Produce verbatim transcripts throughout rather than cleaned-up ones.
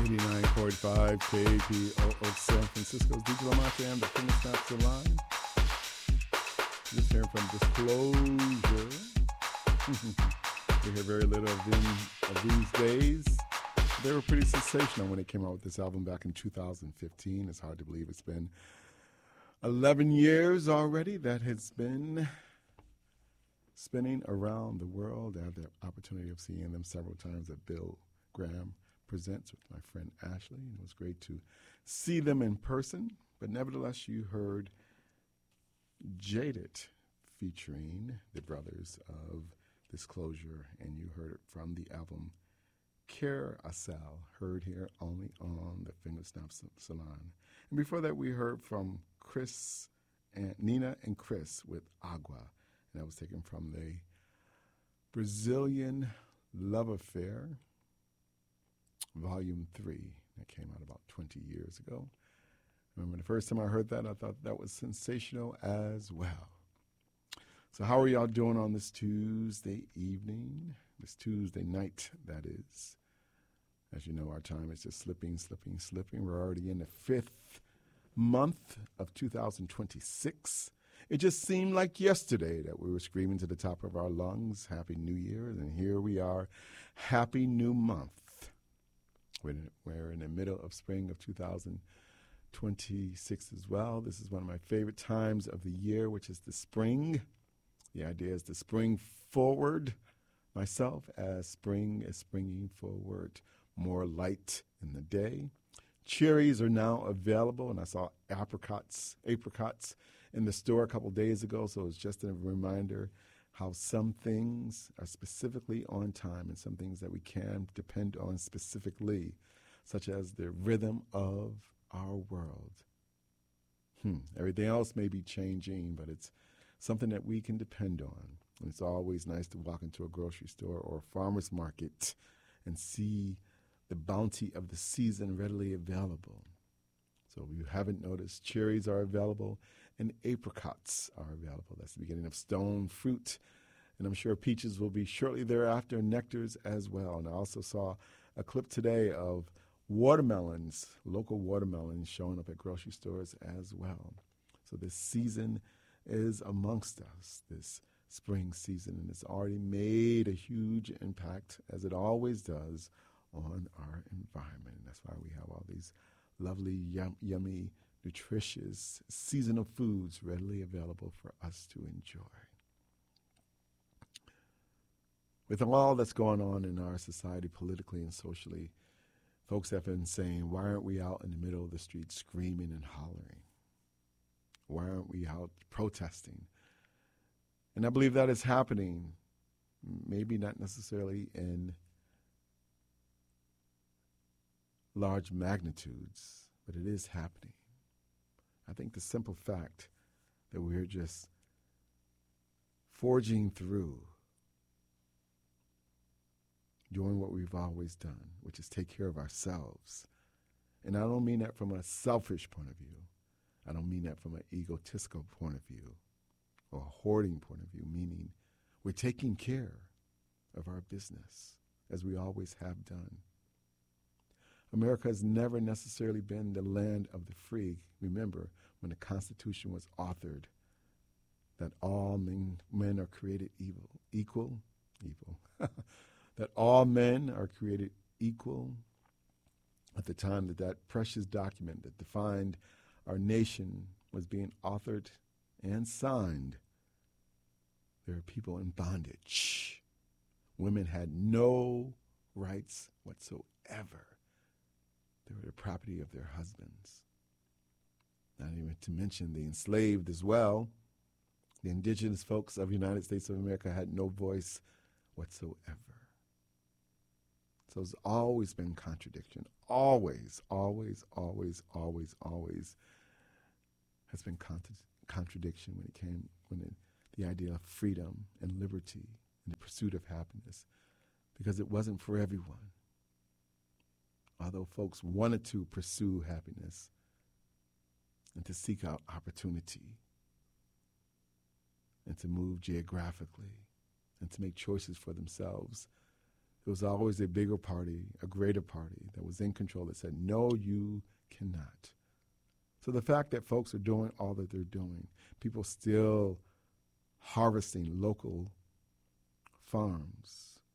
eighty-nine point five K P O O San Francisco's D J Lamonte and the Finger Snaps Alive. Just hearing from Disclosure. We hear very little of them of these days. They were pretty sensational when they came out with this album back in two thousand fifteen. It's hard to believe it's been eleven years already that has been spinning around the world. I had the opportunity of seeing them several times at Bill Graham Presents with my friend Ashley, and it was great to see them in person. But nevertheless, you heard Jaded featuring the brothers of Disclosure, and you heard it from the album Carousel, heard here only on the Finger Snaps Salon. And before that, we heard from Chris and Nina and Chris with Agua, and that was taken from the Brazilian Love Affair, Volume three, that came out about twenty years ago. Remember the first time I heard that, I thought that was sensational as well. So how are y'all doing on this Tuesday evening, this Tuesday night, that is? As you know, our time is just slipping, slipping, slipping. We're already in the fifth month of two thousand twenty-six. It just seemed like yesterday that we were screaming to the top of our lungs, Happy New Year, and here we are, Happy New Month. We're in the middle of spring of two thousand twenty-six as well. This is one of my favorite times of the year, which is the spring. The idea is to spring forward myself as spring is springing forward. More light in the day. Cherries are now available, and I saw apricots, apricots in the store a couple days ago, so it's just a reminder how some things are specifically on time and some things that we can depend on specifically, such as the rhythm of our world. Hmm. Everything else may be changing, but it's something that we can depend on. And it's always nice to walk into a grocery store or a farmer's market and see the bounty of the season readily available. So if you haven't noticed, cherries are available and apricots are available. That's the beginning of stone fruit. And I'm sure peaches will be shortly thereafter, nectars as well. And I also saw a clip today of watermelons, local watermelons showing up at grocery stores as well. So this season is amongst us, this spring season, and it's already made a huge impact, as it always does, on our environment. And that's why we have all these lovely, yum, yummy, nutritious, seasonal foods readily available for us to enjoy. With all that's going on in our society, politically and socially, folks have been saying, why aren't we out in the middle of the street screaming and hollering? Why aren't we out protesting? And I believe that is happening, maybe not necessarily in large magnitudes, but it is happening. I think the simple fact that we're just forging through, doing what we've always done, which is take care of ourselves. And I don't mean that from a selfish point of view. I don't mean that from an egotistical point of view or a hoarding point of view, meaning we're taking care of our business as we always have done. America has never necessarily been the land of the free. Remember, when the Constitution was authored, that all men, men are created evil, equal, evil, that all men are created equal. At the time that that precious document that defined our nation was being authored and signed, there were people in bondage. Women had no rights whatsoever. They were the property of their husbands. Not even to mention the enslaved as well. The indigenous folks of the United States of America had no voice whatsoever. So it's always been contradiction. Always, always, always, always, always has been contra- contradiction when it came, when it, the idea of freedom and liberty and the pursuit of happiness, because it wasn't for everyone. Although folks wanted to pursue happiness and to seek out opportunity and to move geographically and to make choices for themselves, There was always a bigger party, a greater party that was in control that said, no, you cannot. So the fact that folks are doing all that they're doing, people still harvesting local farms.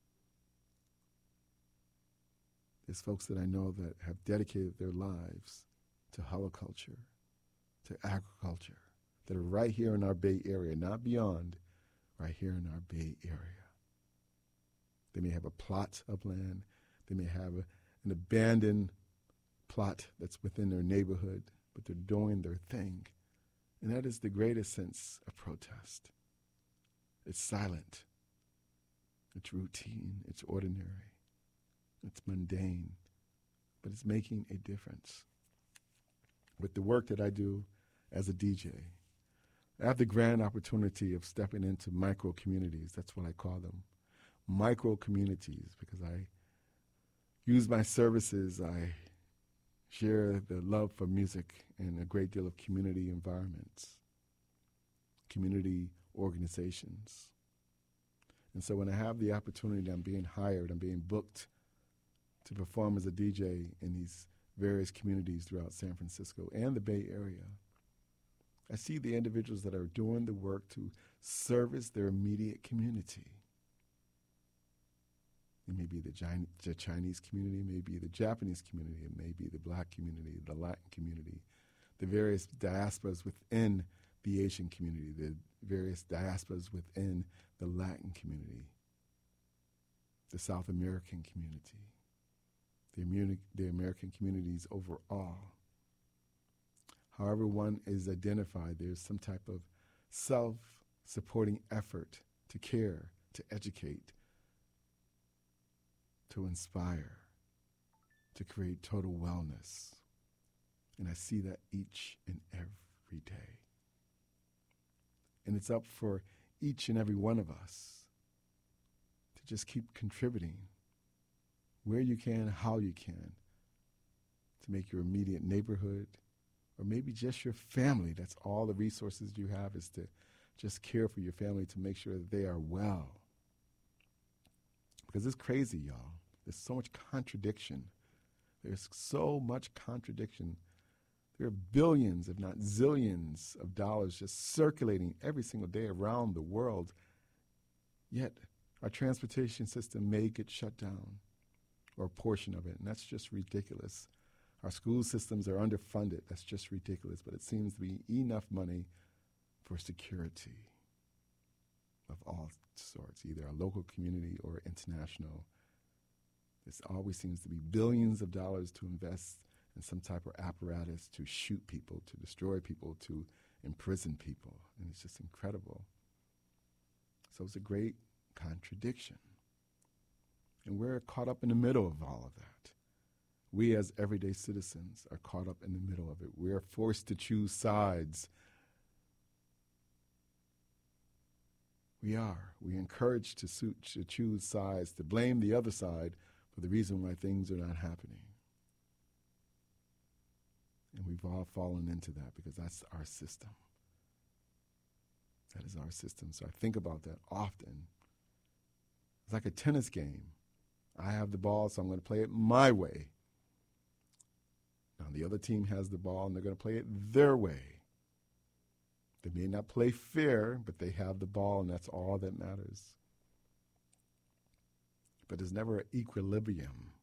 There's folks that I know that have dedicated their lives to holoculture, to agriculture, that are right here in our Bay Area, not beyond, right here in our Bay Area. They may have a plot of land. They may have a, an abandoned plot that's within their neighborhood, but they're doing their thing. And that is the greatest sense of protest. It's silent. It's routine. It's ordinary. It's mundane. But it's making a difference. With the work that I do as a D J, I have the grand opportunity of stepping into micro communities. That's what I call them. Micro communities, because I use my services. I share the love for music and a great deal of community environments, community organizations. And so when I have the opportunity, I'm being hired, I'm being booked to perform as a D J in these various communities throughout San Francisco and the Bay Area. I see the individuals that are doing the work to service their immediate community. It may be the, Gi- the Chinese community, it may be the Japanese community, it may be the black community, the Latin community, the various diasporas within the Asian community, the various diasporas within the Latin community, the South American community, the, Ameri- the American communities overall. However one is identified, there's some type of self-supporting effort to care, to educate, to inspire, to create total wellness. And I see that each and every day. And it's up for each and every one of us to just keep contributing where you can, how you can, to make your immediate neighborhood, or maybe just your family. That's all the resources you have, is to just care for your family, to make sure that they are well. Because it's crazy, y'all. There's so much contradiction. There's so much contradiction. There are billions, if not zillions, of dollars just circulating every single day around the world. Yet our transportation system may get shut down, or a portion of it, and that's just ridiculous. Our school systems are underfunded. That's just ridiculous. But it seems to be enough money for security of all sorts, either a local community or international. There always seems to be billions of dollars to invest in some type of apparatus to shoot people, to destroy people, to imprison people. And it's just incredible. So it's a great contradiction. And we're caught up in the middle of all of that. We as everyday citizens are caught up in the middle of it. We are forced to choose sides. We are. We're encouraged to, suit, to choose sides, to blame the other side for the reason why things are not happening. And we've all fallen into that because that's our system. That is our system. So I think about that often. It's like a tennis game. I have the ball, so I'm going to play it my way. Now the other team has the ball, and they're going to play it their way. They may not play fair, but they have the ball, and that's all that matters. But there's never an equilibrium.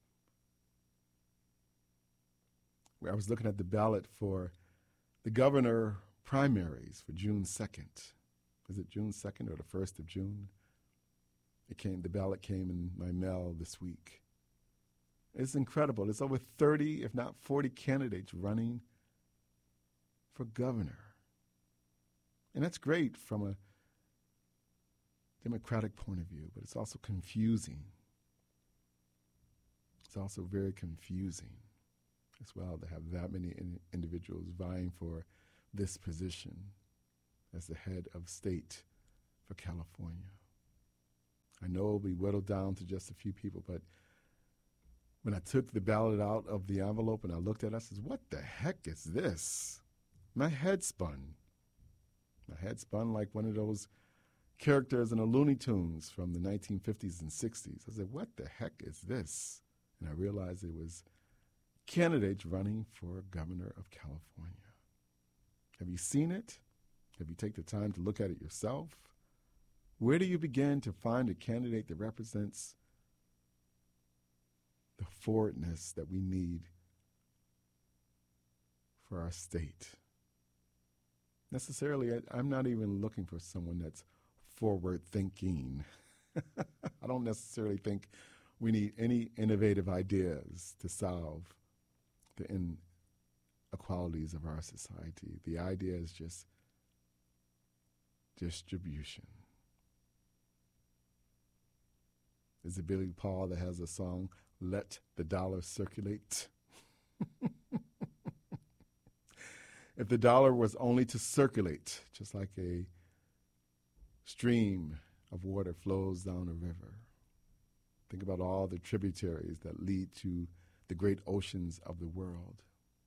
Where I was looking at the ballot for the governor primaries for June second. Is it June second or the first of June? It came. The ballot came in my mail this week. It's incredible. There's over thirty, if not forty, candidates running for governor. And that's great from a democratic point of view, but it's also confusing. It's also very confusing as well to have that many in- individuals vying for this position as the head of state for California. I know it'll be whittled down to just a few people, but when I took the ballot out of the envelope and I looked at it, I said, what the heck is this? My head spun. My head spun like one of those characters in the Looney Tunes from the nineteen fifties and sixties. I said, what the heck is this? And I realized it was candidates running for governor of California. Have you seen it? Have you taken the time to look at it yourself? Where do you begin to find a candidate that represents the forwardness that we need for our state? Necessarily, I, I'm not even looking for someone that's forward thinking. I don't necessarily think we need any innovative ideas to solve the inequalities of our society. The idea is just distribution. Is it Billy Paul that has a song, Let the Dollar Circulate? If the dollar was only to circulate, just like a stream of water flows down a river. Think about all the tributaries that lead to the great oceans of the world.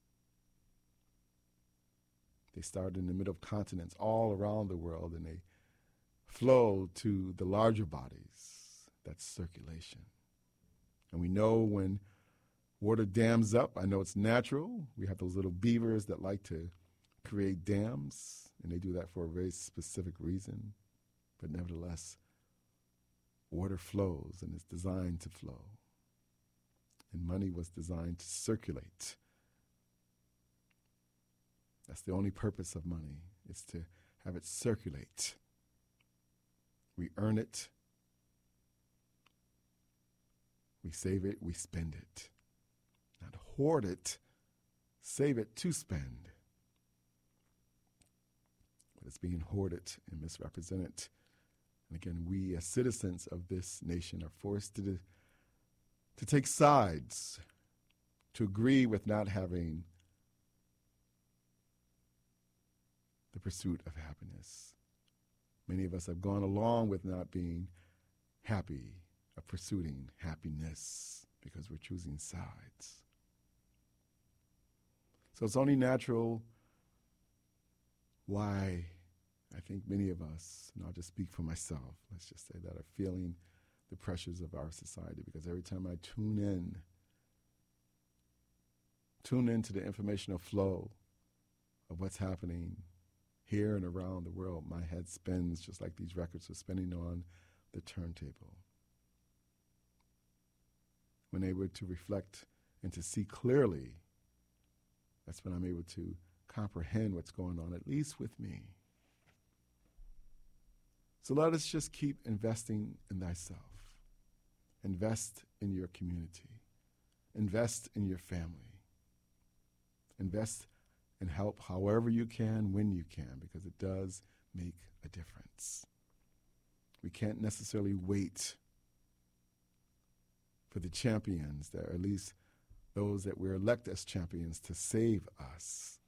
They start in the middle of continents all around the world, and they flow to the larger bodies. That's circulation. And we know when water dams up, I know it's natural. We have those little beavers that like to create dams, and they do that for a very specific reason. But nevertheless, water flows, and it's designed to flow. And money was designed to circulate. That's the only purpose of money, is to have it circulate. We earn it, we save it, we spend it. Not hoard it, save it to spend. But it's being hoarded and misrepresented. And again, we as citizens of this nation are forced to, to take sides, to agree with not having the pursuit of happiness. Many of us have gone along with not being happy, of pursuing happiness, because we're choosing sides. So it's only natural why I think many of us, and I'll just speak for myself, let's just say that, are feeling the pressures of our society, because every time I tune in, tune into the informational flow of what's happening here and around the world, my head spins just like these records are spinning on the turntable. When able to reflect and to see clearly, that's when I'm able to comprehend what's going on, at least with me. So let us just keep investing in thyself. Invest in your community. Invest in your family. Invest and help however you can, when you can, because it does make a difference. We can't necessarily wait for the champions, that, or at least those that we elect as champions, to save us.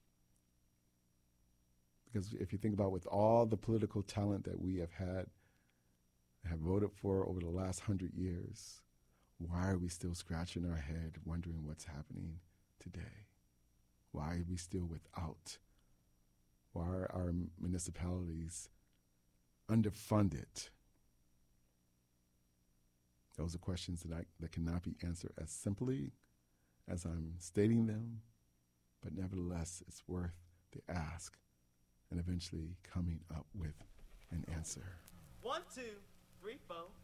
Because if you think about with all the political talent that we have had, have voted for over the last hundred years, why are we still scratching our head wondering what's happening today? Why are we still without? Why are our municipalities underfunded? Those are questions that, I, that cannot be answered as simply as I'm stating them, but nevertheless, it's worth the ask and eventually coming up with an answer. One, two, three, four.